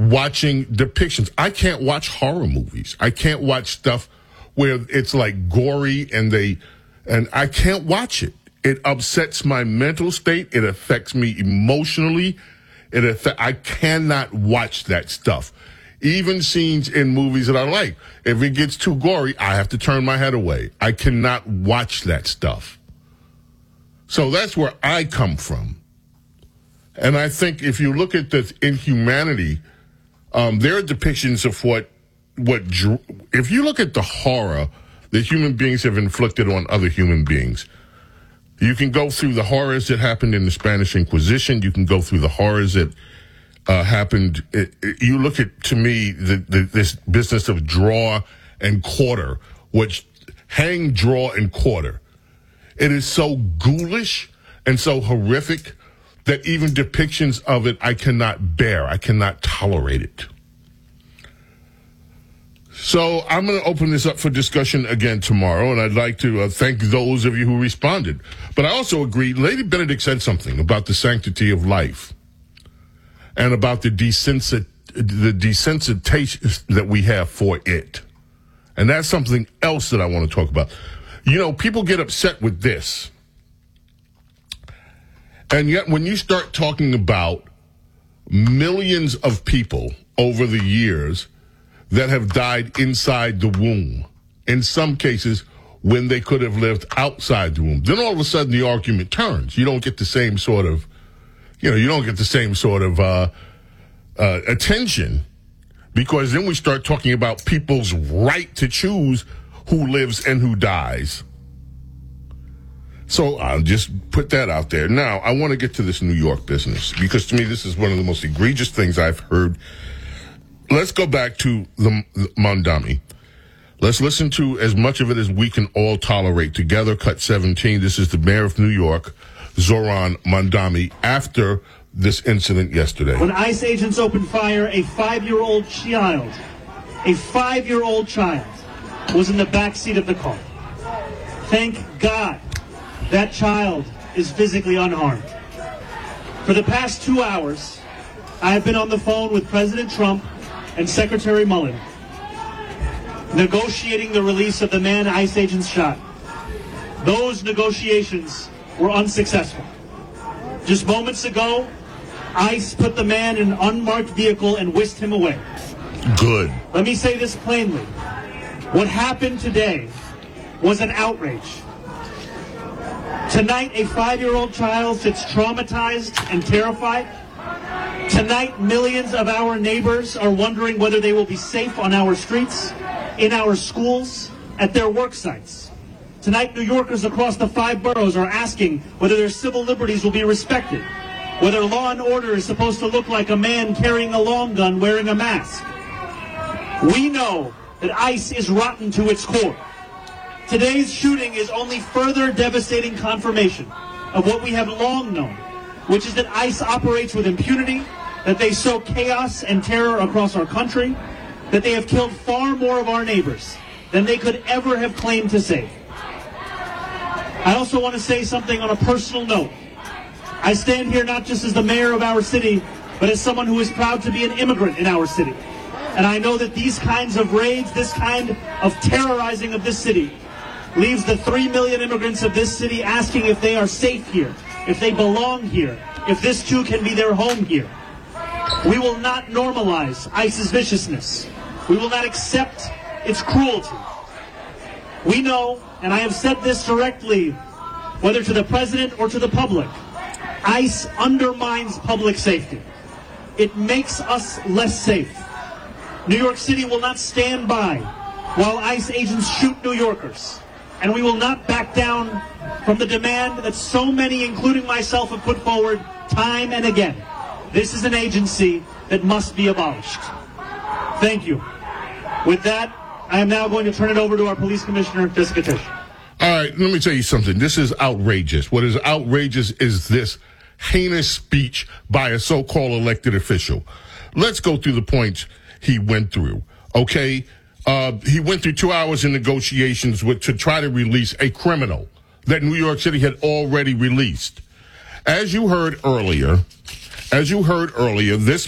watching depictions. I can't watch horror movies. I can't watch stuff where it's like gory and I can't watch it. It upsets my mental state. It affects me emotionally. I cannot watch that stuff. Even scenes in movies that I like. If it gets too gory, I have to turn my head away. I cannot watch that stuff. So that's where I come from. And I think if you look at the inhumanity, there are depictions of if you look at the horror that human beings have inflicted on other human beings, you can go through the horrors that happened in the Spanish Inquisition. You can go through the horrors that happened. You look at, to me, this business of draw and quarter, which hang, draw, and quarter. It is so ghoulish and so horrific that even depictions of it I cannot bear. I cannot tolerate it. So I'm going to open this up for discussion again tomorrow, and I'd like to thank those of you who responded. But I also agree, Lady Benedict said something about the sanctity of life and about the desensitization that we have for it. And that's something else that I want to talk about. You know, people get upset with this. And yet when you start talking about millions of people over the years that have died inside the womb, in some cases when they could have lived outside the womb, then all of a sudden the argument turns. You don't get the same sort of, attention, because then we start talking about people's right to choose who lives and who dies. So I'll just put that out there. Now, I want to get to this New York business, because to me this is one of the most egregious things I've heard. Let's go back to the Mamdani. Let's listen to as much of it as we can all tolerate together. Cut 17. This is the mayor of New York, Zohran Mamdani, after this incident yesterday. When ICE agents opened fire, a 5-year-old child was in the backseat of the car. Thank God that child is physically unharmed. For the past 2 hours, I have been on the phone with President Trump and Secretary Mullen, negotiating the release of the man ICE agents shot. Those negotiations were unsuccessful. Just moments ago, ICE put the man in an unmarked vehicle and whisked him away. Good. Let me say this plainly. What happened today was an outrage. Tonight, a 5-year-old child sits traumatized and terrified. Tonight, millions of our neighbors are wondering whether they will be safe on our streets, in our schools, at their work sites. Tonight, New Yorkers across the 5 boroughs are asking whether their civil liberties will be respected, whether law and order is supposed to look like a man carrying a long gun wearing a mask. We know that ICE is rotten to its core. Today's shooting is only further devastating confirmation of what we have long known, which is that ICE operates with impunity, that they sow chaos and terror across our country, that they have killed far more of our neighbors than they could ever have claimed to save. I also want to say something on a personal note. I stand here not just as the mayor of our city, but as someone who is proud to be an immigrant in our city. And I know that these kinds of raids, this kind of terrorizing of this city, leaves the 3 million immigrants of this city asking if they are safe here, if they belong here, if this too can be their home here. We will not normalize ICE's viciousness. We will not accept its cruelty. We know, and I have said this directly, whether to the president or to the public, ICE undermines public safety. It makes us less safe. New York City will not stand by while ICE agents shoot New Yorkers. And we will not back down from the demand that so many, including myself, have put forward time and again. This is an agency that must be abolished. Thank you. With that, I am now going to turn it over to our police commissioner, Jessica Tisch. All right, let me tell you something. This is outrageous. What is outrageous is this heinous speech by a so-called elected official. Let's go through the points he went through, okay? He went through 2 hours in negotiations to try to release a criminal that New York City had already released. As you heard earlier, this